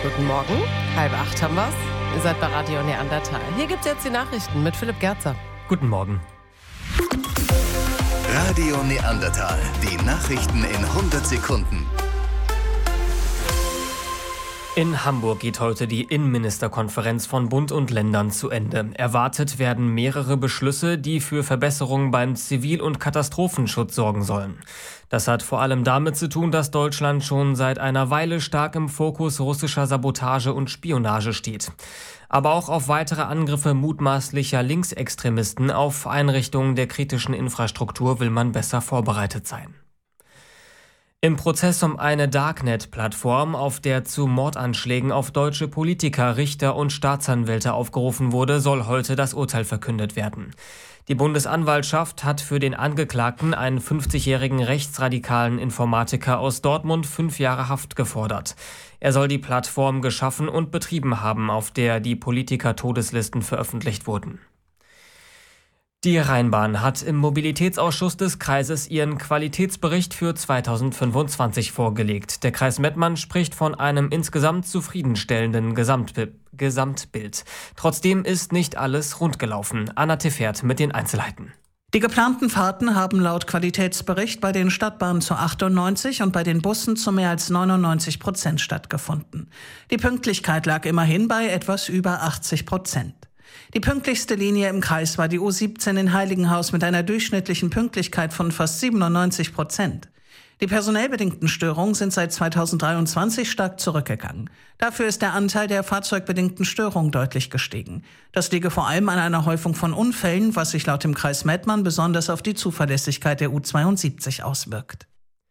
Guten Morgen, 7:30 haben wir's. Ihr seid bei Radio Neandertal. Hier gibt's jetzt die Nachrichten mit Philipp Gerzer. Guten Morgen. Radio Neandertal, die Nachrichten in 100 Sekunden. In Hamburg geht heute die Innenministerkonferenz von Bund und Ländern zu Ende. Erwartet werden mehrere Beschlüsse, die für Verbesserungen beim Zivil- und Katastrophenschutz sorgen sollen. Das hat vor allem damit zu tun, dass Deutschland schon seit einer Weile stark im Fokus russischer Sabotage und Spionage steht. Aber auch auf weitere Angriffe mutmaßlicher Linksextremisten auf Einrichtungen der kritischen Infrastruktur will man besser vorbereitet sein. Im Prozess um eine Darknet-Plattform, auf der zu Mordanschlägen auf deutsche Politiker, Richter und Staatsanwälte aufgerufen wurde, soll heute das Urteil verkündet werden. Die Bundesanwaltschaft hat für den Angeklagten, einen 50-jährigen rechtsradikalen Informatiker aus Dortmund, 5 Jahre Haft gefordert. Er soll die Plattform geschaffen und betrieben haben, auf der die Politiker-Todeslisten veröffentlicht wurden. Die Rheinbahn hat im Mobilitätsausschuss des Kreises ihren Qualitätsbericht für 2025 vorgelegt. Der Kreis Mettmann spricht von einem insgesamt zufriedenstellenden Gesamtbild. Trotzdem ist nicht alles rund gelaufen. Anna Tefert mit den Einzelheiten. Die geplanten Fahrten haben laut Qualitätsbericht bei den Stadtbahnen zu 98% und bei den Bussen zu mehr als 99% stattgefunden. Die Pünktlichkeit lag immerhin bei etwas über 80%. Die pünktlichste Linie im Kreis war die U17 in Heiligenhaus mit einer durchschnittlichen Pünktlichkeit von fast 97%. Die personell bedingten Störungen sind seit 2023 stark zurückgegangen. Dafür ist der Anteil der fahrzeugbedingten Störungen deutlich gestiegen. Das liege vor allem an einer Häufung von Unfällen, was sich laut dem Kreis Mettmann besonders auf die Zuverlässigkeit der U72 auswirkt.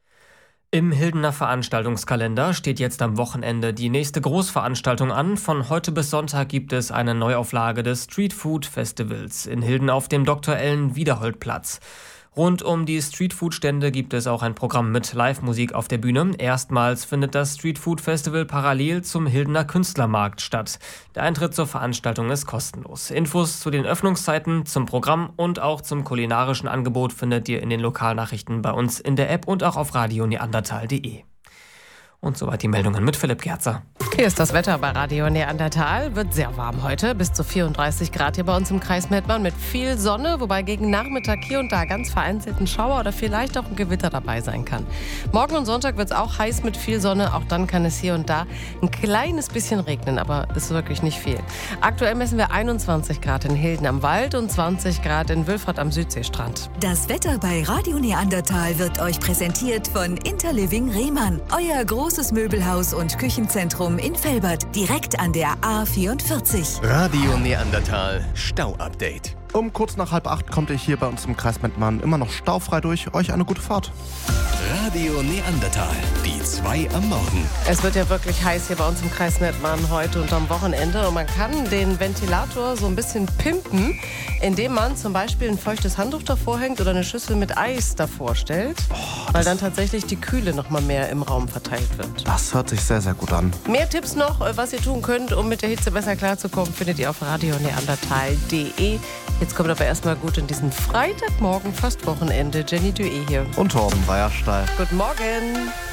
Im Hildener Veranstaltungskalender steht jetzt am Wochenende die nächste Großveranstaltung an. Von heute bis Sonntag gibt es eine Neuauflage des Street Food Festivals in Hilden auf dem Dr. Ellen Wiederhold-Platz. Rund um die Streetfood-Stände gibt es auch ein Programm mit Live-Musik auf der Bühne. Erstmals findet das Streetfood-Festival parallel zum Hildener Künstlermarkt statt. Der Eintritt zur Veranstaltung ist kostenlos. Infos zu den Öffnungszeiten, zum Programm und auch zum kulinarischen Angebot findet ihr in den Lokalnachrichten bei uns in der App und auch auf radioneandertal.de. Und soweit die Meldungen mit Philipp Gerzer. Hier ist das Wetter bei Radio Neandertal. Wird sehr warm heute, bis zu 34 Grad hier bei uns im Kreis Mettmann mit viel Sonne, wobei gegen Nachmittag hier und da ganz vereinzelt ein Schauer oder vielleicht auch ein Gewitter dabei sein kann. Morgen und Sonntag wird es auch heiß mit viel Sonne. Auch dann kann es hier und da ein kleines bisschen regnen, aber ist wirklich nicht viel. Aktuell messen wir 21 Grad in Hilden am Wald und 20 Grad in Wülfrath am Südseestrand. Das Wetter bei Radio Neandertal wird euch präsentiert von Interliving Rehmann, euer großes Möbelhaus und Küchenzentrum in Velbert, direkt an der A44. Radio Neandertal Stau-Update. Um kurz nach 7:30 kommt ihr hier bei uns im Kreis Mettmann immer noch staufrei durch. Euch eine gute Fahrt. Radio Neandertal, die 2 am Morgen. Es wird ja wirklich heiß hier bei uns im Kreis Mettmann heute und am Wochenende. Und man kann den Ventilator so ein bisschen pimpen, indem man zum Beispiel ein feuchtes Handtuch davor hängt oder eine Schüssel mit Eis davor stellt, weil dann tatsächlich die Kühle noch mal mehr im Raum verteilt wird. Das hört sich sehr, sehr gut an. Mehr Tipps noch, was ihr tun könnt, um mit der Hitze besser klarzukommen, findet ihr auf radioneandertal.de. Jetzt kommt aber erstmal gut in diesen Freitagmorgen, fast Wochenende. Jenny Dué hier. Und Torben Weierstein. Guten Morgen.